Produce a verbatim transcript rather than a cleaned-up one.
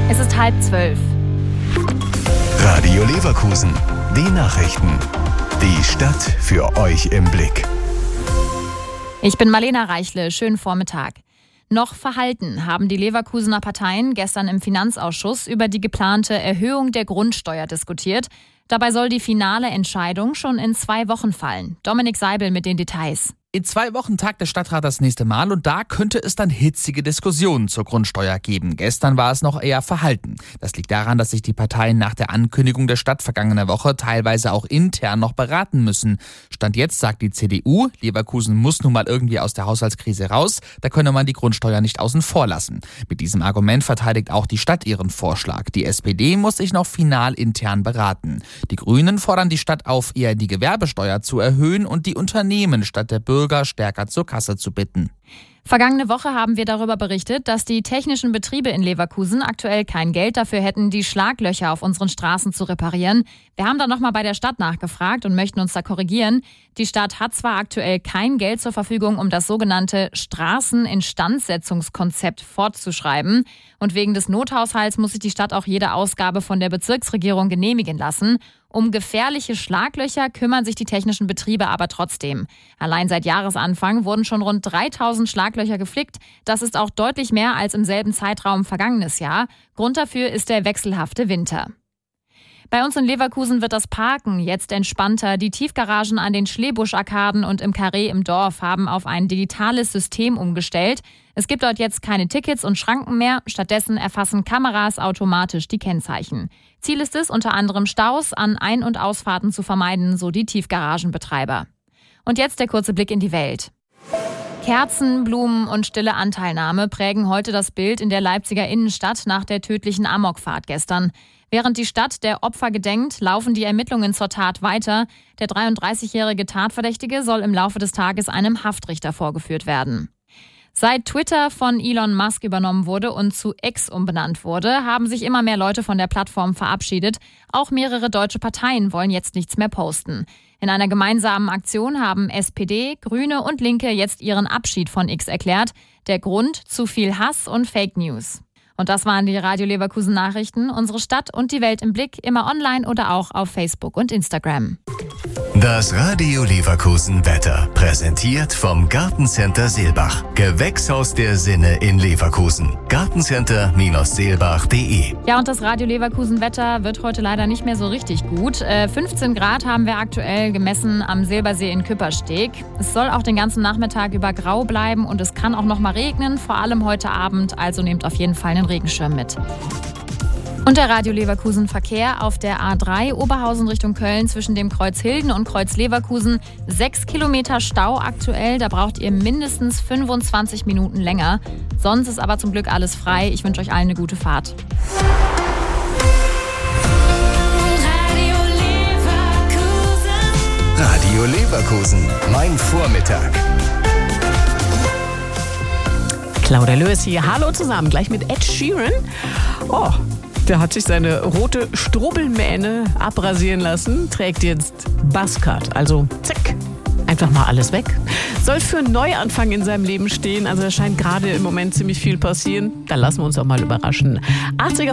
Es ist halb zwölf. Radio Leverkusen, die Nachrichten. Die Stadt für euch im Blick. Ich bin Marlena Reichle, schönen Vormittag. Noch verhalten haben die Leverkusener Parteien gestern im Finanzausschuss über die geplante Erhöhung der Grundsteuer diskutiert. Dabei soll die finale Entscheidung schon in zwei Wochen fallen. Dominik Seibel mit den Details. In zwei Wochen tagt der Stadtrat das nächste Mal und da könnte es dann hitzige Diskussionen zur Grundsteuer geben. Gestern war es noch eher verhalten. Das liegt daran, dass sich die Parteien nach der Ankündigung der Stadt vergangene Woche teilweise auch intern noch beraten müssen. Stand jetzt sagt die C D U, Leverkusen muss nun mal irgendwie aus der Haushaltskrise raus, da könne man die Grundsteuer nicht außen vor lassen. Mit diesem Argument verteidigt auch die Stadt ihren Vorschlag. Die S P D muss sich noch final intern beraten. Die Grünen fordern die Stadt auf, eher die Gewerbesteuer zu erhöhen und die Unternehmen statt der Bürger stärker zur Kasse zu bitten. Vergangene Woche haben wir darüber berichtet, dass die technischen Betriebe in Leverkusen aktuell kein Geld dafür hätten, die Schlaglöcher auf unseren Straßen zu reparieren. Wir haben dann nochmal bei der Stadt nachgefragt und möchten uns da korrigieren. Die Stadt hat zwar aktuell kein Geld zur Verfügung, um das sogenannte Straßeninstandsetzungskonzept fortzuschreiben. Und wegen des Nothaushalts muss sich die Stadt auch jede Ausgabe von der Bezirksregierung genehmigen lassen. Um gefährliche Schlaglöcher kümmern sich die technischen Betriebe aber trotzdem. Allein seit Jahresanfang wurden schon rund dreitausend Schlaglöcher geflickt. Das ist auch deutlich mehr als im selben Zeitraum vergangenes Jahr. Grund dafür ist der wechselhafte Winter. Bei uns in Leverkusen wird das Parken jetzt entspannter. Die Tiefgaragen an den Schlebusch-Arkaden und im Carré im Dorf haben auf ein digitales System umgestellt. Es gibt dort jetzt keine Tickets und Schranken mehr. Stattdessen erfassen Kameras automatisch die Kennzeichen. Ziel ist es, unter anderem Staus an Ein- und Ausfahrten zu vermeiden, so die Tiefgaragenbetreiber. Und jetzt der kurze Blick in die Welt. Kerzen, Blumen und stille Anteilnahme prägen heute das Bild in der Leipziger Innenstadt nach der tödlichen Amokfahrt gestern. Während die Stadt der Opfer gedenkt, laufen die Ermittlungen zur Tat weiter. Der dreiunddreißigjährige Tatverdächtige soll im Laufe des Tages einem Haftrichter vorgeführt werden. Seit Twitter von Elon Musk übernommen wurde und zu X umbenannt wurde, haben sich immer mehr Leute von der Plattform verabschiedet. Auch mehrere deutsche Parteien wollen jetzt nichts mehr posten. In einer gemeinsamen Aktion haben S P D, Grüne und Linke jetzt ihren Abschied von X erklärt. Der Grund: zu viel Hass und Fake News. Und das waren die Radio Leverkusen Nachrichten. Unsere Stadt und die Welt im Blick, immer online oder auch auf Facebook und Instagram. Das Radio Leverkusen Wetter, präsentiert vom Gartencenter Seelbach. Gewächshaus der Sinne in Leverkusen. Gartencenter Seelbach punkt de. Ja, und das Radio Leverkusen Wetter wird heute leider nicht mehr so richtig gut. Äh, fünfzehn Grad haben wir aktuell gemessen am Silbersee in Küppersteg. Es soll auch den ganzen Nachmittag über grau bleiben und es kann auch noch mal regnen, vor allem heute Abend. Also nehmt auf jeden Fall einen Regenschirm mit. Und der Radio Leverkusen Verkehr auf der A drei Oberhausen Richtung Köln zwischen dem Kreuz Hilden und Kreuz Leverkusen. Sechs Kilometer Stau aktuell, da braucht ihr mindestens fünfundzwanzig Minuten länger. Sonst ist aber zum Glück alles frei. Ich wünsche euch allen eine gute Fahrt. Radio Leverkusen. Radio Leverkusen, mein Vormittag. Claudia Lös hier. Hallo zusammen, gleich mit Ed Sheeran. Oh, der hat sich seine rote Strubbelmähne abrasieren lassen, trägt jetzt Buzzcut, also zack, einfach mal alles weg. Soll für einen Neuanfang in seinem Leben stehen, also da scheint gerade im Moment ziemlich viel passieren. Da lassen wir uns auch mal überraschen. achtziger